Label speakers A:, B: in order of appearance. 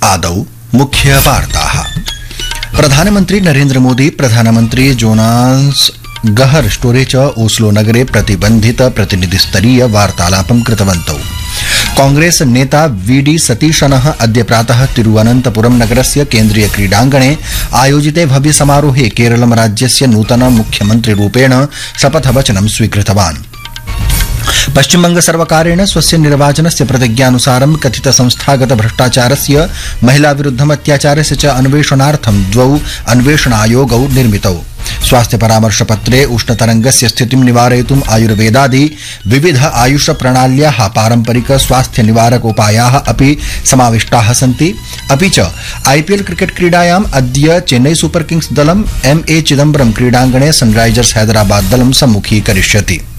A: आदौ मुख्यवार्ताः। प्रधानमन्त्री नरेन्द्र मोदी प्रधानमन्त्री जोनास गहर स्टोरे च ओस्लो नगरे प्रतिबन्धित प्रतिनिधिस्तरीय वार्तालापं कृतवन्तौ। कांग्रेस नेता वीडी सतीशनः अद्य प्रातः तिरुवनन्तपुरम नगरस्य केन्द्रीय क्रीडाङ्गणे आयोजिते भव्य समारोहे केरलम राज्यस्य नूतन मुख्यमन्त्रिरूपेण शपथवचनं स्वीकृतवान्। पश्चिमबंग सर्वकारेण स्वस्य निर्वाचनस्य प्रतिज्ञानुसारं कथित संस्थागत भ्रष्टाचारस्य महिलाविरुद्धम अत्याचारस्य च अन्वेषणार्थं द्वौ अन्वेषणायोगौ निर्मितौ। स्वास्थ्य परामर्शपत्रे उष्णतरंगस्य स्थितिं निवारयितुम् आयुर्वेदादि विविध आयुष प्रणाल्याः पारंपरिक स्वास्थ्य निवारक उपायाः अपि समाविष्टाः सन्ति। अपि च आईपीएल क्रिकेट क्रीडायाम् अद्य चेन्नई सुपर किंग्स दलं एमए चिदम्बरम क्रीडाङ्गणे सनराइजर्स हैदराबाद दलं सम्मुखीकरिष्यति।